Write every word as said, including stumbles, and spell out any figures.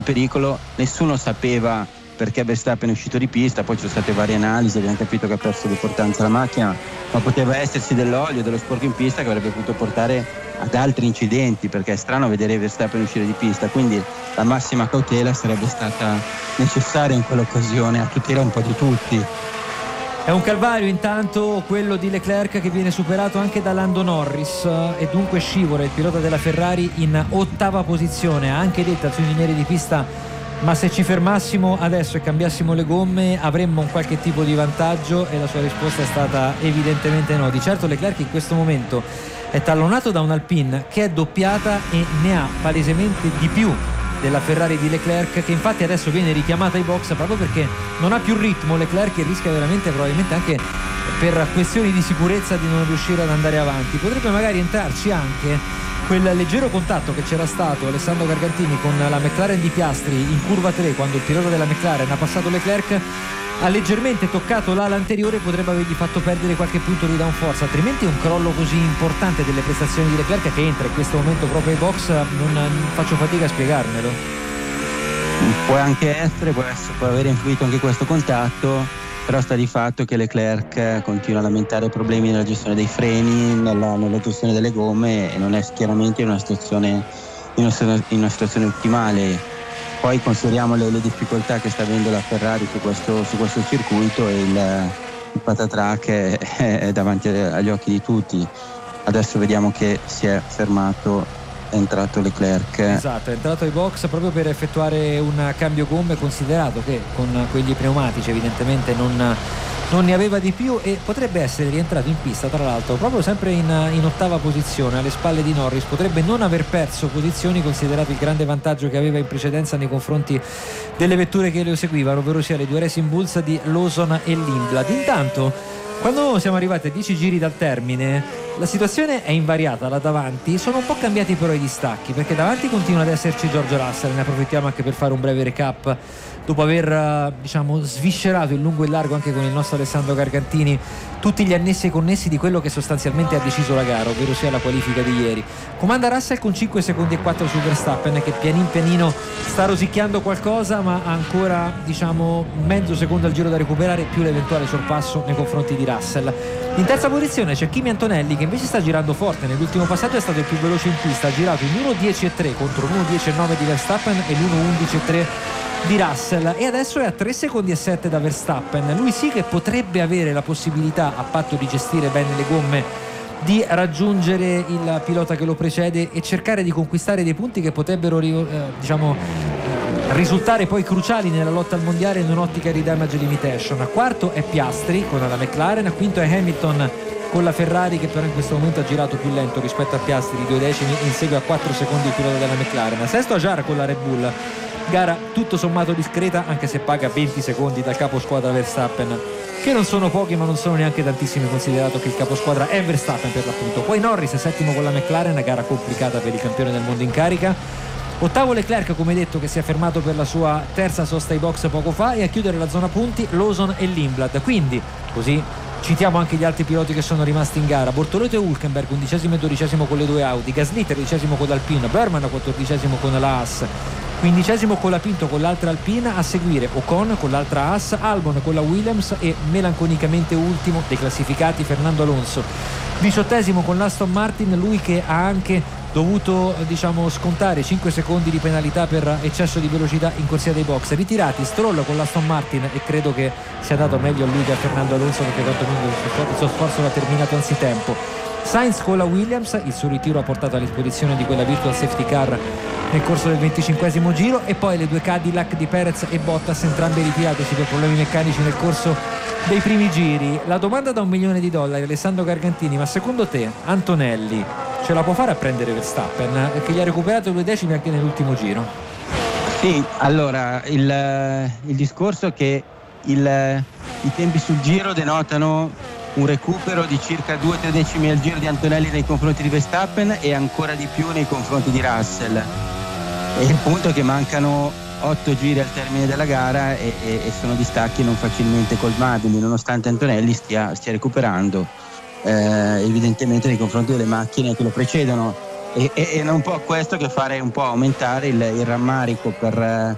pericolo, nessuno sapeva perché Verstappen è uscito di pista, poi ci sono state varie analisi, abbiamo capito che ha perso l'importanza la macchina, ma poteva esserci dell'olio, dello sporco in pista che avrebbe potuto portare ad altri incidenti, perché è strano vedere Verstappen uscire di pista, quindi la massima cautela sarebbe stata necessaria in quell'occasione a tutela un po' di tutti. È un calvario intanto quello di Leclerc, che viene superato anche da Lando Norris e dunque scivola il pilota della Ferrari in ottava posizione. Ha anche detto al suo ingegnere di pista: ma se ci fermassimo adesso e cambiassimo le gomme avremmo un qualche tipo di vantaggio, e la sua risposta è stata evidentemente no. Di certo Leclerc in questo momento è tallonato da un Alpine che è doppiata e ne ha palesemente di più della Ferrari di Leclerc, che infatti adesso viene richiamata ai box proprio perché non ha più ritmo Leclerc e rischia veramente, probabilmente anche per questioni di sicurezza, di non riuscire ad andare avanti. Potrebbe magari entrarci anche quel leggero contatto che c'era stato Alessandro Gargantini con la McLaren di Piastri in curva tre, quando il pilota della McLaren ha passato Leclerc, ha leggermente toccato l'ala anteriore, potrebbe avergli fatto perdere qualche punto di downforce, altrimenti un crollo così importante delle prestazioni di Leclerc, che entra in questo momento proprio ai box, non, non faccio fatica a spiegarmelo. Può anche essere, può, essere, può aver influito anche questo contatto, però sta di fatto che Leclerc continua a lamentare problemi nella gestione dei freni, nella, nella gestione delle gomme, e non è chiaramente in una situazione, in una, in una situazione ottimale. Poi consideriamo le, le difficoltà che sta avendo la Ferrari su questo, su questo circuito, e il, il patatrac è, è davanti agli occhi di tutti. Adesso vediamo che si è fermato, è entrato Leclerc. Esatto, è entrato ai box proprio per effettuare un cambio gomme, considerato che con quegli pneumatici evidentemente non, non ne aveva di più, e potrebbe essere rientrato in pista, tra l'altro proprio sempre in, in ottava posizione alle spalle di Norris. Potrebbe non aver perso posizioni, considerato il grande vantaggio che aveva in precedenza nei confronti delle vetture che lo seguivano, ovvero sia le due Racing Bulls di Lawson e Lindblad. Intanto, quando siamo arrivati a dieci giri dal termine, la situazione è invariata là davanti, sono un po' cambiati però i distacchi, perché davanti continua ad esserci George Russell. Ne approfittiamo anche per fare un breve recap, dopo aver diciamo sviscerato in lungo e largo anche con il nostro Alessandro Gargantini tutti gli annessi e connessi di quello che sostanzialmente ha deciso la gara, ovvero sia la qualifica di ieri. Comanda Russell con cinque secondi e quattro su Verstappen, che pianin pianino sta rosicchiando qualcosa, ma ha ancora diciamo mezzo secondo al giro da recuperare, più l'eventuale sorpasso nei confronti di Russell. In terza posizione c'è Kimi Antonelli, che invece sta girando forte. Nell'ultimo passaggio è stato il più veloce in pista, ha girato in uno dieci e tre contro l'uno dieci e nove di Verstappen e l'uno undici e tre di Russell, e adesso è a tre secondi e sette da Verstappen. Lui sì che potrebbe avere la possibilità, a patto di gestire bene le gomme, di raggiungere il pilota che lo precede e cercare di conquistare dei punti che potrebbero eh, diciamo risultare poi cruciali nella lotta al mondiale in un'ottica di damage limitation. A quarto è Piastri con la McLaren, a quinto è Hamilton con la Ferrari, che però in questo momento ha girato più lento rispetto a Piastri di due decimi, insegue a quattro secondi il pilota della McLaren. A sesto Ajar con la Red Bull, gara tutto sommato discreta, anche se paga venti secondi dal capo squadra Verstappen, che non sono pochi ma non sono neanche tantissimi, considerato che il caposquadra è Verstappen per l'appunto. Poi Norris settimo con la McLaren, gara complicata per il campione del mondo in carica. Ottavo Leclerc, come detto, che si è fermato per la sua terza sosta ai box poco fa, e a chiudere la zona punti Lawson e Lindblad. Quindi così citiamo anche gli altri piloti che sono rimasti in gara: Bortoleto e Hülkenberg undicesimo e dodicesimo con le due Audi, Gasly tredicesimo con l'Alpine, Berman quattordicesimo con la Haas, quindicesimo con la Pinto con l'altra Alpina, a seguire Ocon con l'altra Haas, Albon con la Williams e melanconicamente ultimo dei classificati Fernando Alonso, diciottesimo con l'Aston Martin, lui che ha anche dovuto diciamo scontare cinque secondi di penalità per eccesso di velocità in corsia dei box. Ritirati Stroll con l'Aston Martin, e credo che sia dato meglio a lui che a Fernando Alonso, perché quantomeno il suo sforzo l'ha terminato anzitempo. Sainz con la Williams, il suo ritiro ha portato all'esposizione di quella virtual safety car nel corso del venticinquesimo giro, e poi le due Cadillac di Perez e Bottas, entrambe ritiratosi per problemi meccanici nel corso dei primi giri. La domanda da un milione di dollari, Alessandro Gargantini: ma secondo te Antonelli ce la può fare a prendere Verstappen, che gli ha recuperato due decimi anche nell'ultimo giro? Sì, allora il, il discorso è che il, i tempi sul giro denotano un recupero di circa due tre decimi al giro di Antonelli nei confronti di Verstappen, e ancora di più nei confronti di Russell. E il punto è che mancano otto giri al termine della gara e, e, e sono distacchi non facilmente colmabili, nonostante Antonelli stia, stia recuperando eh, evidentemente nei confronti delle macchine che lo precedono, e, e, e non può questo che fare un po' aumentare il, il rammarico per,